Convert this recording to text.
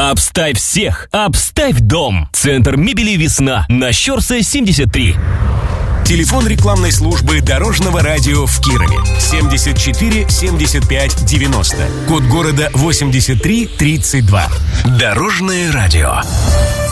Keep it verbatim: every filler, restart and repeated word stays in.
Обставь всех, обставь дом. Центр мебели «Весна» на Щорса семьдесят три. Телефон рекламной службы Дорожного радио в Кирове семьдесят четыре семьдесят пять девяносто. Код города восемьдесят три тридцать два. Дорожное радио.